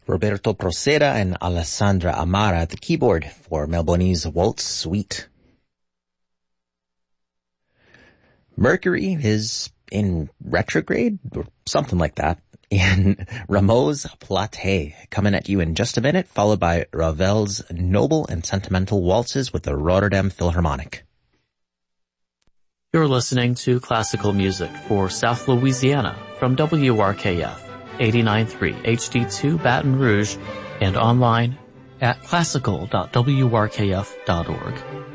Roberto Procera and Alessandra Amara at the keyboard for Melboni's Waltz Suite. Mercury is in retrograde, or something like that, in Rameau's Platée, coming at you in just a minute, followed by Ravel's noble and sentimental waltzes with the Rotterdam Philharmonic. You're listening to classical music for South Louisiana from WRKF 89.3 HD2 Baton Rouge and online at classical.wrkf.org.